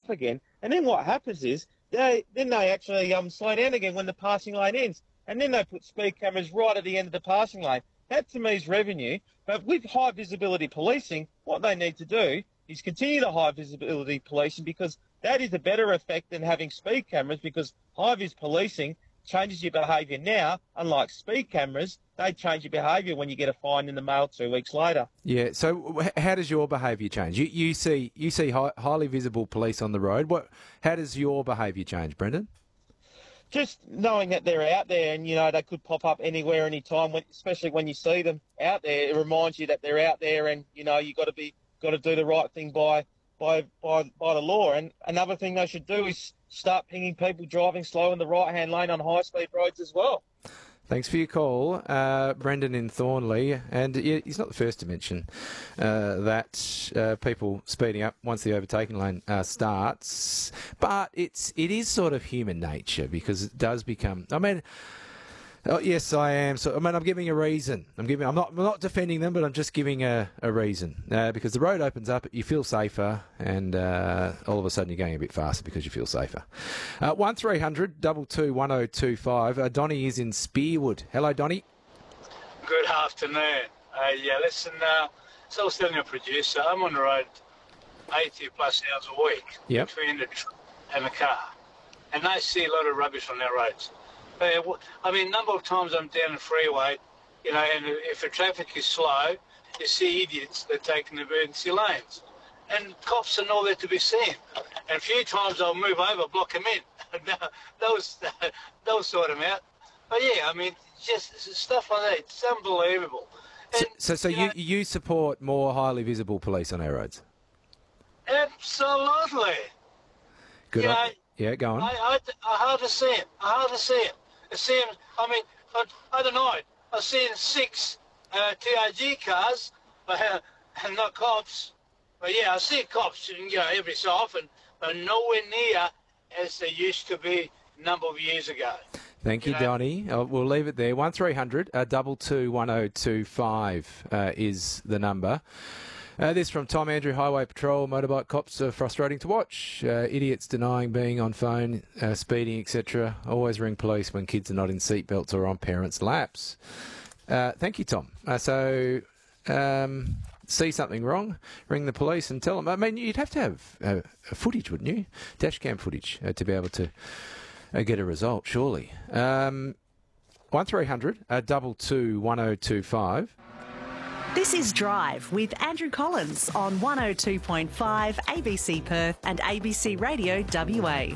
off again. And then what happens is they actually slow down again when the passing lane ends. And then they put speed cameras right at the end of the passing lane. That, to me, is revenue. But with high visibility policing, what they need to do is continue the high visibility policing, because that is a better effect than having speed cameras, because high vis policing changes your behaviour now. Unlike speed cameras, they change your behaviour when you get a fine in the mail 2 weeks later. Yeah, so how does your behaviour change? You see highly visible police on the road. How does your behaviour change, Brendan? Just knowing that they're out there, and, they could pop up anywhere, anytime, especially when you see them out there. It reminds you that they're out there, and, you got to do the right thing by the law. And another thing they should do is start pinging people driving slow in the right-hand lane on high-speed roads as well. Thanks for your call, Brendan in Thornley. And he's not the first to mention that people speeding up once the overtaking lane starts. But it is sort of human nature, because it does become... yes, I am. So, I'm giving a reason. I'm not defending them, but I'm just giving a reason. Because the road opens up, you feel safer, and all of a sudden you're going a bit faster because you feel safer. 1300 22 1025. Donnie is in Spearwood. Hello, Donnie. Good afternoon. Listen, so I was telling your producer, I'm on the road 80 plus hours a week between the truck and the car, and I see a lot of rubbish on their roads. A number of times I'm down the freeway, and if the traffic is slow, you see idiots that are taking the emergency lanes. And cops are nowhere to be seen. And a few times I'll move over, block them in. They'll sort them out. But just stuff like that, it's unbelievable. And, so you support more highly visible police on our roads? Absolutely. Good. Yeah, go on. I hardly see it. It seems, I don't know, I've seen 6 TRG cars, and not cops. But I see cops, every so often, but nowhere near as they used to be a number of years ago. Thank you, Donnie. We'll leave it there. 1300 22 1025 is the number. This from Tom Andrew, Highway Patrol. Motorbike cops are frustrating to watch. Idiots denying being on phone, speeding, etc. Always ring police when kids are not in seatbelts or on parents' laps. Thank you, Tom. See something wrong, ring the police and tell them. You'd have to have footage, wouldn't you? Dashcam footage to be able to get a result, surely. 1300 22 1025. This is Drive with Andrew Collins on 102.5 ABC Perth and ABC Radio WA.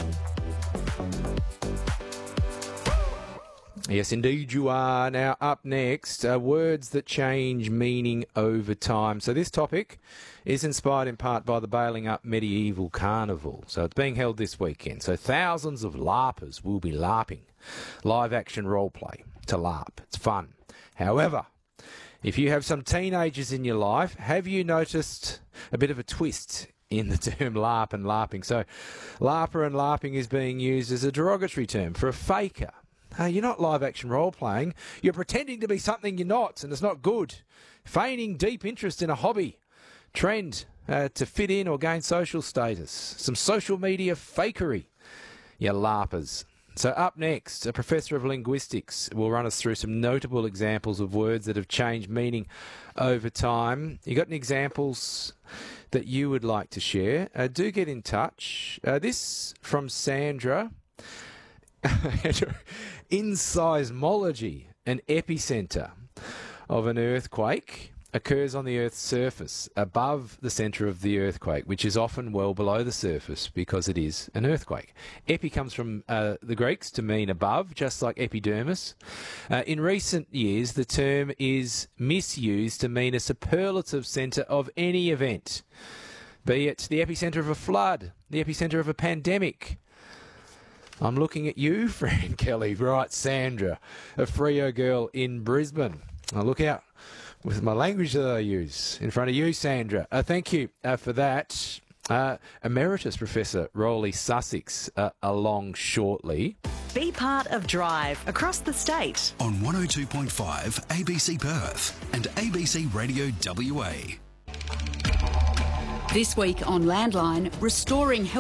Yes, indeed you are. Now, up next, words that change meaning over time. So this topic is inspired in part by the Bailing Up Medieval Carnival. So it's being held this weekend. So thousands of LARPers will be LARPing. Live action role play to LARP. It's fun. However, if you have some teenagers in your life, have you noticed a bit of a twist in the term LARP and LARPing? So LARPer and LARPing is being used as a derogatory term for a faker. You're not live-action role-playing. You're pretending to be something you're not, and it's not good. Feigning deep interest in a hobby. Trend to fit in or gain social status. Some social media fakery. You LARPers. So up next, a professor of linguistics will run us through some notable examples of words that have changed meaning over time. You got any examples that you would like to share? Do get in touch. This from Sandra. In seismology, an epicentre of an earthquake occurs on the Earth's surface above the centre of the earthquake, which is often well below the surface because it is an earthquake. Epi comes from the Greeks to mean above, just like epidermis. In recent years, the term is misused to mean a superlative centre of any event, be it the epicentre of a flood, the epicentre of a pandemic. I'm looking at you, friend Kelly, right, Sandra, a Freo girl in Brisbane. Now look out with my language that I use in front of you, Sandra. Thank you for that. Emeritus Professor Rolly Sussex along shortly. Be part of Drive across the state on 102.5 ABC Perth and ABC Radio WA. This week on Landline, restoring health